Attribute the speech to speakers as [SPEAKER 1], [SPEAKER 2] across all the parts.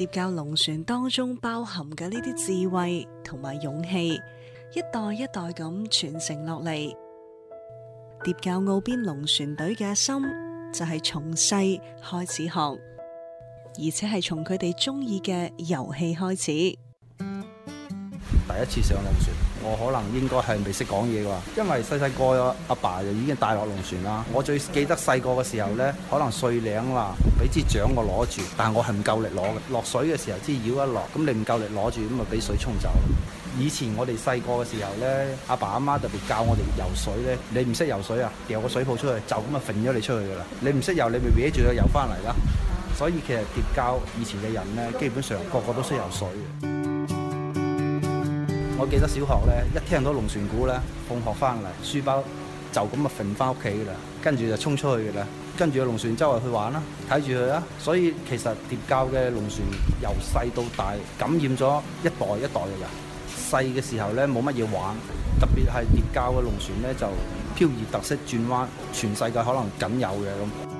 [SPEAKER 1] 疊教龍船當中包含嘅呢啲智慧同埋勇氣，一代一代咁傳承落嚟。疊教澳邊龍船隊嘅心就係從細開始學，而且係從佢哋中意嘅遊戲開始。
[SPEAKER 2] 第一次上龍船，我可能應該係未識講嘢㗎，因為細細個阿爸就已經帶落龍船啦。我最記得細個嘅時候呢，可能歲零啦，俾支槳我攞住，但係我係唔夠力攞嘅。落水嘅時候支繞一落，咁你唔夠力攞住，咁咪俾水沖走。以前我哋細個嘅時候呢，阿爸阿媽特別教我哋游水呢，你唔識游水啊，掉個水泡出去就咁啊揈咗你出去㗎啦。你唔識游，你咪搲住佢游翻嚟啦。所以其實疊教以前嘅人呢，基本上個個都識游水嘅。我記得小學咧，一聽到龍船鼓咧，放學翻嚟，書包就咁啊揈翻屋企噶啦，跟住就衝出去噶啦，跟住個龍船周圍去玩啦，睇住佢啦。所以其實疊教嘅龍船由細到大感染咗一代一代嘅人。細嘅時候咧冇乜嘢玩，特別係疊教嘅龍船咧就漂移特色轉彎，全世界可能僅有嘅咁。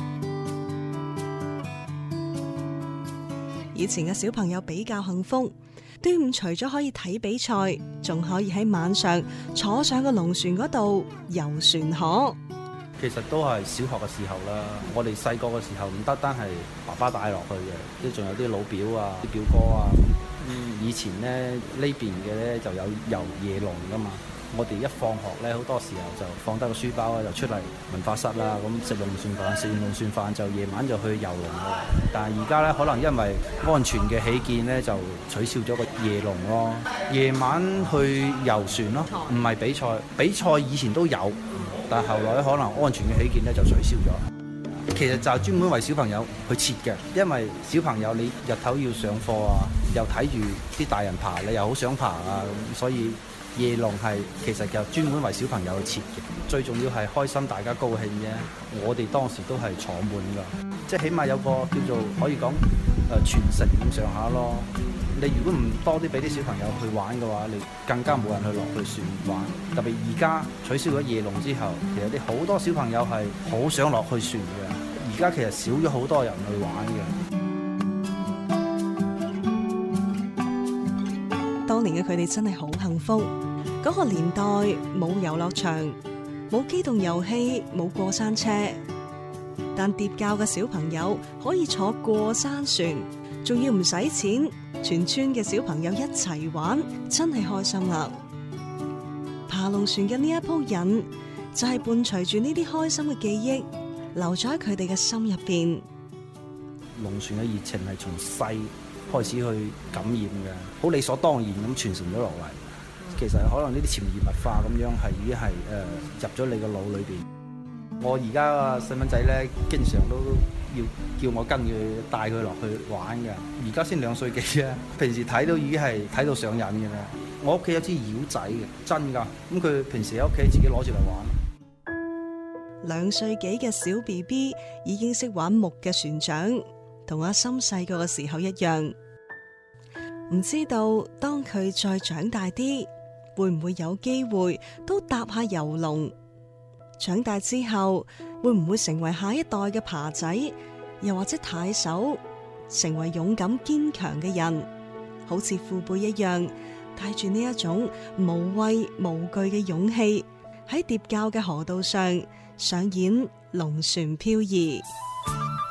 [SPEAKER 1] 以前嘅小朋友比較幸福。端午除咗可以睇比賽，仲可以喺晚上坐上個龍船嗰度遊船河。
[SPEAKER 2] 其實都係小學嘅時候啦，我哋細個嘅時候唔單單係爸爸帶落去嘅，即仲有啲老表啊、啲表哥啊。以前咧呢邊嘅咧就有遊夜龍噶嘛。我哋一放學咧，好多時候就放低個書包啊，就出嚟文化室啦，咁食龍船飯，食完龍船飯就夜晚就去遊龍咯。但係而家咧，可能因為安全嘅起見咧，就取消咗個夜龍咯。夜晚去遊船咯，唔係比賽，比賽以前都有，但係後來可能安全嘅起見咧就取消咗。其實就係專門為小朋友去設嘅，因為小朋友你日頭要上課啊，又睇住啲大人爬，你又好想爬啊，咁所以。夜龍係其實就專門為小朋友去設嘅，最重要係開心，大家高興啫。我哋當時都係坐滿㗎，即係起碼有個叫做可以講傳承咁上下咯。你如果唔多啲俾啲小朋友去玩嘅話，你更加冇人去落去船玩。特別而家取消咗夜龍之後，其實啲好多小朋友係好想落去船嘅。而家其實少咗好多人去玩嘅。
[SPEAKER 1] 當年嘅佢哋真係好幸福，嗰個年代冇遊樂場，冇機動遊戲，冇過山車，但疊教嘅小朋友可以坐過山船，仲要唔使錢，全村嘅小朋友一齊玩，真係開心啦！爬龍船嘅呢一鋪癮，就係伴隨住呢啲開心嘅記憶，留咗喺佢哋嘅心入邊。
[SPEAKER 2] 龍船嘅熱情係從細開始去感染嘅，好理所當然咁傳承咗落嚟。其實可能呢啲潛移默化咁樣係已經係入咗你個腦裏邊。我而家個細蚊仔咧，經常都要叫我跟佢帶佢落去玩嘅。而家先2歲幾啊，平時睇到已經係睇到上癮嘅啦。我屋企有支繞仔嘅，真㗎。咁佢平時喺屋企自己攞住嚟玩。
[SPEAKER 1] 2歲幾嘅小 BB 已經識玩木嘅船槳，同阿心細個嘅時候一樣。唔知道當佢再長大啲，會唔會有機會都搭下遊龍？長大之後，會唔會成為下一代嘅爬仔，又或者太守，成為勇敢堅強嘅人，好似父輩一樣，帶住呢一種無畏無懼嘅勇氣，喺疊教嘅河道上上演龍船漂移。